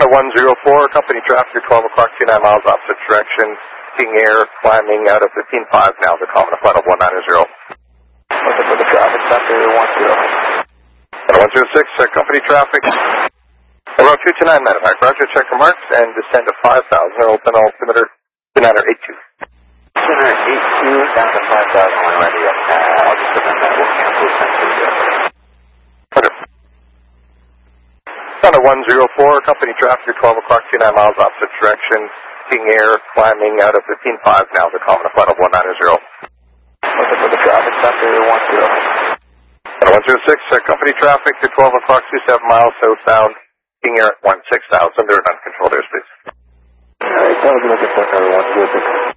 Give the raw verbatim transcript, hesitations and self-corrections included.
Center one zero four, company traffic twelve o'clock, two nine miles opposite direction. King Air climbing out of fifteen five now, the common flight of one nine zero. What's up with the traffic, Center one zero? Center one zero six, uh, company traffic. Around two two nine, Medivac. Roger, check your marks and descend to five thousand. Open altimeter two nine eight two. two nine eight two down to five thousand when ready. Uh, I'll just put that back. We'll cancel Center zero. Okay. Center one zero four, company traffic twelve o'clock, two nine miles opposite direction. King Air climbing out of fifteen five now, the common flight of one nine zero. What's up with the traffic, Center one zero? Center one zero six, uh, company traffic to twelve o'clock, two seven miles southbound. King Air at one six thousand, they're in uncontrolled airspace. Alright, that was looking for Center one zero six.